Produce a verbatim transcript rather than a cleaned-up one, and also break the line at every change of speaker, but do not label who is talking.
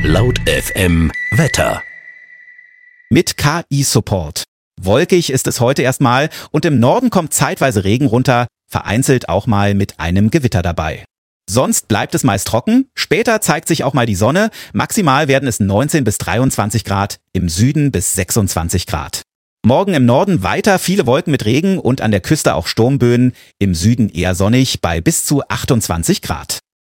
Laut F M Wetter.
Mit K I-Support. Wolkig ist es heute erstmal und im Norden kommt zeitweise Regen runter, vereinzelt auch mal mit einem Gewitter dabei. Sonst bleibt es meist trocken, später zeigt sich auch mal die Sonne, maximal werden es neunzehn bis dreiundzwanzig Grad, im Süden bis sechsundzwanzig Grad. Morgen im Norden weiter viele Wolken mit Regen und an der Küste auch Sturmböen, im Süden eher sonnig bei bis zu achtundzwanzig Grad.